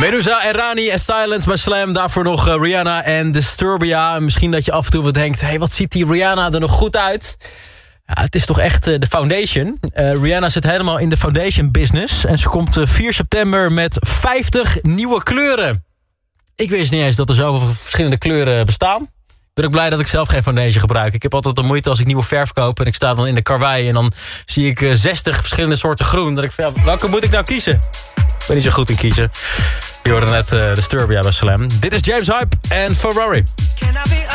Medusa en Rani en Silence bij Slam. Daarvoor nog Rihanna en Disturbia. Misschien dat je af en toe wat denkt... hey, wat ziet die Rihanna er nog goed uit? Ja, het is toch echt de foundation. Rihanna zit helemaal in de foundation business. En ze komt 4 september met 50 nieuwe kleuren. Ik wist niet eens dat er zoveel verschillende kleuren bestaan. Ik ben ook blij dat ik zelf geen foundation gebruik. Ik heb altijd de moeite als ik nieuwe verf koop... en ik sta dan in de karwei en dan zie ik 60 verschillende soorten groen. Dat ik van, welke moet ik nou kiezen? Ik ben niet zo goed in kiezen. Je hoorde net Disturbia bij Slam. Dit is James Hype en Ferrari.